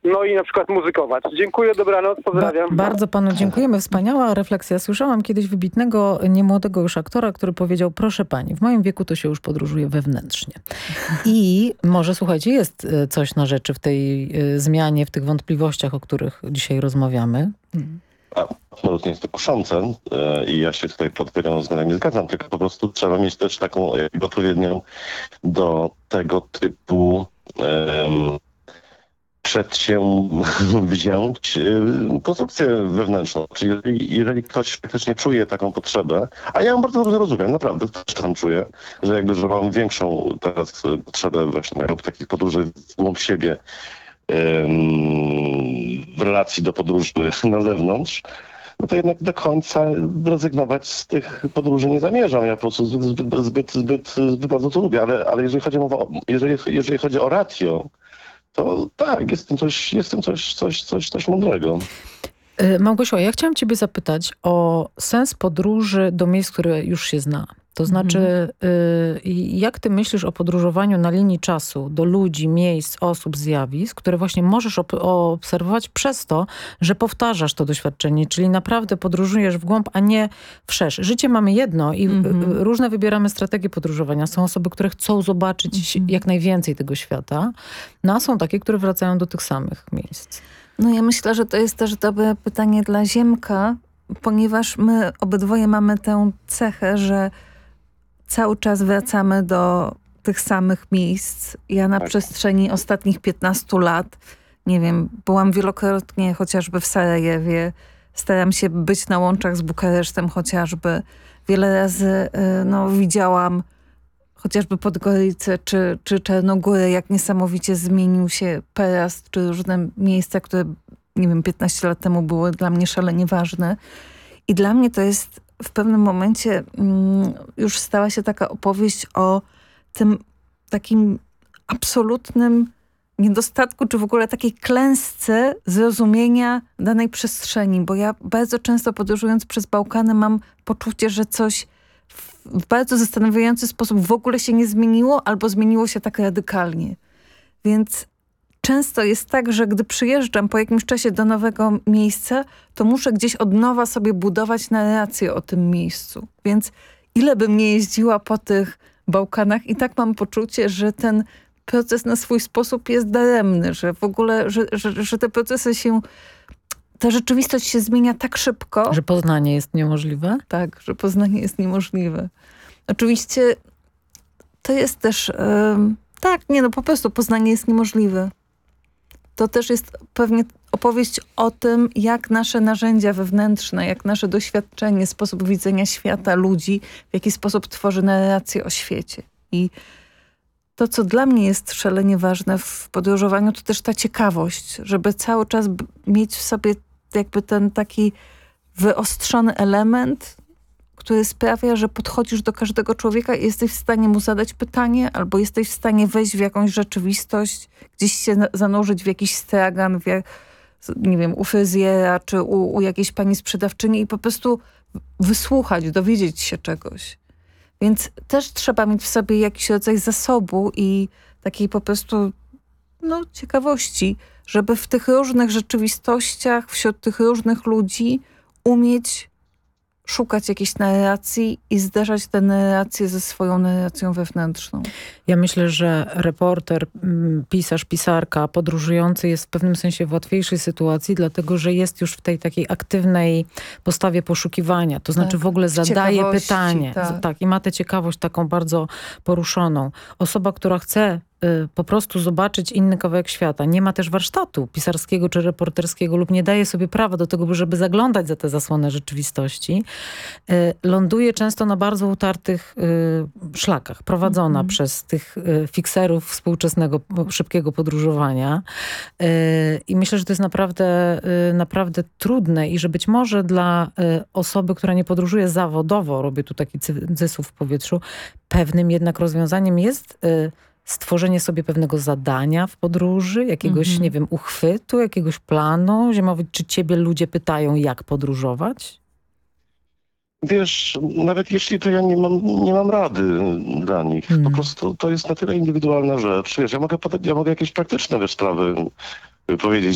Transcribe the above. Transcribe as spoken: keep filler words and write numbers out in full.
no i na przykład muzykować. Dziękuję, dobranoc, pozdrawiam. Ba- bardzo panu dziękujemy. Wspaniała refleksja. Słyszałam kiedyś wybitnego, niemłodego już aktora, który powiedział: proszę pani, w moim wieku to się już podróżuje wewnętrznie. I może, słuchajcie, jest coś na rzeczy w tej y, zmianie, w tych wątpliwościach, o których dzisiaj rozmawiamy. Absolutnie jest to kuszące i ja się tutaj pod wieloma względami zgadzam, tylko po prostu trzeba mieć też taką odpowiednią do tego typu um, przedsięwziąć konstrukcję wewnętrzną. Czyli jeżeli, jeżeli ktoś faktycznie czuje taką potrzebę, a ja ją bardzo dobrze rozumiem, naprawdę też tam czuję, że jakby, że mam większą teraz potrzebę właśnie takich podróży w głąb siebie, w relacji do podróży na zewnątrz, no to jednak do końca rezygnować z tych podróży nie zamierzam. Ja po prostu zbyt, zbyt, zbyt, zbyt, zbyt bardzo to lubię, ale, ale jeżeli chodzi o, jeżeli, jeżeli chodzi o ratio, to tak, jest w tym coś, jest w tym coś, coś, coś, coś mądrego. Małgosiu, ja chciałam ciebie zapytać o sens podróży do miejsc, które już się zna. To znaczy, y, jak ty myślisz o podróżowaniu na linii czasu do ludzi, miejsc, osób, zjawisk, które właśnie możesz op- obserwować przez to, że powtarzasz to doświadczenie, czyli naprawdę podróżujesz w głąb, a nie wszerz. Życie mamy jedno i mm-hmm. różne wybieramy strategie podróżowania. Są osoby, które chcą zobaczyć mm-hmm. jak najwięcej tego świata, no a są takie, które wracają do tych samych miejsc. No ja myślę, że to jest też dobre pytanie dla Ziemka, ponieważ my obydwoje mamy tę cechę, że cały czas wracamy do tych samych miejsc. Ja na przestrzeni ostatnich piętnastu lat, nie wiem, byłam wielokrotnie chociażby w Sarajewie, staram się być na łączach z Bukaresztem chociażby. Wiele razy no, widziałam chociażby Podgorice czy, czy Czarnogórę, jak niesamowicie zmienił się Perast, czy różne miejsca, które, nie wiem, piętnaście lat temu były dla mnie szalenie ważne. I dla mnie to jest w pewnym momencie mm, już stała się taka opowieść o tym takim absolutnym niedostatku, czy w ogóle takiej klęsce zrozumienia danej przestrzeni. Bo ja bardzo często podróżując przez Bałkany mam poczucie, że coś w, w bardzo zastanawiający sposób w ogóle się nie zmieniło, albo zmieniło się tak radykalnie. Więc często jest tak, że gdy przyjeżdżam po jakimś czasie do nowego miejsca, to muszę gdzieś od nowa sobie budować narrację o tym miejscu. Więc ile bym nie jeździła po tych Bałkanach, i tak mam poczucie, że ten proces na swój sposób jest daremny, że w ogóle, że, że, że te procesy się, ta rzeczywistość się zmienia tak szybko. Że poznanie jest niemożliwe? Tak, że poznanie jest niemożliwe. Oczywiście to jest też, yy, tak, nie no, po prostu poznanie jest niemożliwe. To też jest pewnie opowieść o tym, jak nasze narzędzia wewnętrzne, jak nasze doświadczenie, sposób widzenia świata, ludzi, w jaki sposób tworzy narrację o świecie. I to, co dla mnie jest szalenie ważne w podróżowaniu, to też ta ciekawość, żeby cały czas mieć w sobie jakby ten taki wyostrzony element, który sprawia, że podchodzisz do każdego człowieka i jesteś w stanie mu zadać pytanie, albo jesteś w stanie wejść w jakąś rzeczywistość, gdzieś się zanurzyć w jakiś stragan, w jak, nie wiem, u fryzjera, czy u, u jakiejś pani sprzedawczyni i po prostu wysłuchać, dowiedzieć się czegoś. Więc też trzeba mieć w sobie jakiś rodzaj zasobu i takiej po prostu no, ciekawości, żeby w tych różnych rzeczywistościach, wśród tych różnych ludzi umieć szukać jakiejś narracji i zderzać te narracje ze swoją narracją wewnętrzną. Ja myślę, że reporter, pisarz, pisarka, podróżujący jest w pewnym sensie w łatwiejszej sytuacji, dlatego że jest już w tej takiej aktywnej postawie poszukiwania. To znaczy tak, w ogóle zadaje pytanie. Tak. tak. I ma tę ciekawość taką bardzo poruszoną. Osoba, która chce po prostu zobaczyć inny kawałek świata. Nie ma też warsztatu pisarskiego czy reporterskiego lub nie daje sobie prawa do tego, żeby zaglądać za tę zasłonę rzeczywistości. Ląduje często na bardzo utartych szlakach, prowadzona mm-hmm. przez tych fikserów współczesnego szybkiego podróżowania. I myślę, że to jest naprawdę, naprawdę trudne i że być może dla osoby, która nie podróżuje zawodowo, robię tu taki cyców w powietrzu, pewnym jednak rozwiązaniem jest stworzenie sobie pewnego zadania w podróży, jakiegoś, mm-hmm. nie wiem, uchwytu, jakiegoś planu. Ziemowit, czy ciebie ludzie pytają, jak podróżować? Wiesz, nawet jeśli to ja nie mam, nie mam rady dla nich. Hmm. Po prostu to jest na tyle indywidualna rzecz. Wiesz, ja mogę, ja mogę jakieś praktyczne wiesz, sprawy powiedzieć,